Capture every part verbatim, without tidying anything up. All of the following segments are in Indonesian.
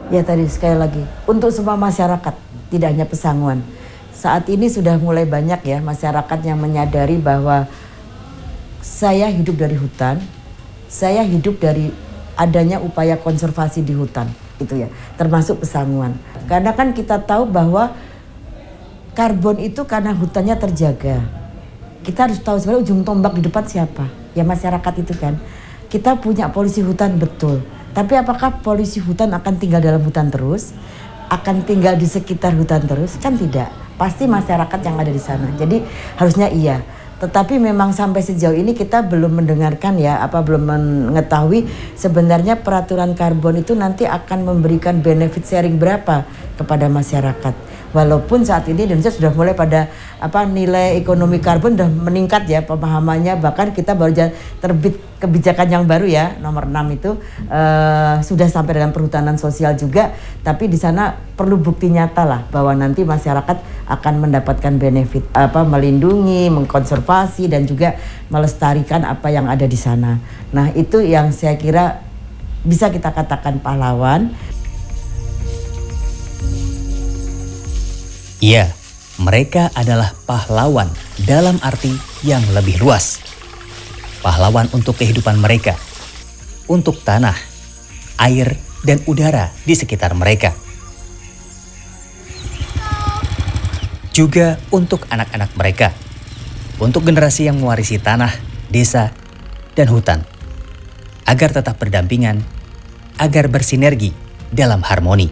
Ya tadi sekali lagi, untuk semua masyarakat, tidak hanya Pesanguan. Saat ini sudah mulai banyak ya masyarakat yang menyadari bahwa saya hidup dari hutan, saya hidup dari adanya upaya konservasi di hutan, gitu ya, termasuk Pesanguan. Karena kan kita tahu bahwa karbon itu karena hutannya terjaga. Kita harus tahu sebenarnya ujung tombak di depan siapa, ya masyarakat itu kan. Kita punya polisi hutan betul. Tapi apakah polisi hutan akan tinggal dalam hutan terus? Akan tinggal di sekitar hutan terus? Kan tidak. Pasti masyarakat yang ada di sana. Jadi harusnya iya. Tetapi memang sampai sejauh ini kita belum mendengarkan ya, apa belum mengetahui sebenarnya peraturan karbon itu nanti akan memberikan benefit sharing berapa kepada masyarakat. Walaupun saat ini Indonesia sudah mulai pada apa nilai ekonomi karbon sudah meningkat ya pemahamannya, bahkan kita baru terbit kebijakan yang baru ya nomor enam itu uh, sudah sampai dalam perhutanan sosial juga, tapi di sana perlu bukti nyata lah bahwa nanti masyarakat akan mendapatkan benefit apa melindungi, mengkonservasi dan juga melestarikan apa yang ada di sana. Nah, itu yang saya kira bisa kita katakan pahlawan. Ya, mereka adalah pahlawan dalam arti yang lebih luas. Pahlawan untuk kehidupan mereka, untuk tanah, air, dan udara di sekitar mereka. Juga untuk anak-anak mereka, untuk generasi yang mewarisi tanah, desa, dan hutan, agar tetap berdampingan, agar bersinergi dalam harmoni.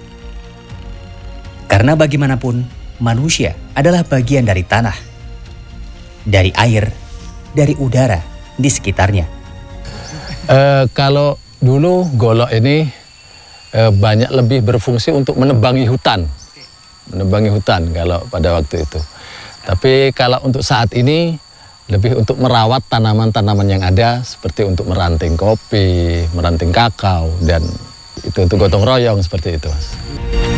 Karena bagaimanapun, manusia adalah bagian dari tanah, dari air, dari udara di sekitarnya. Uh, kalau dulu golok ini uh, banyak lebih berfungsi untuk menebangi hutan. Menebangi hutan kalau pada waktu itu. Tapi kalau untuk saat ini, lebih untuk merawat tanaman-tanaman yang ada, seperti untuk meranting kopi, meranting kakao, dan itu untuk gotong royong seperti itu, Mas.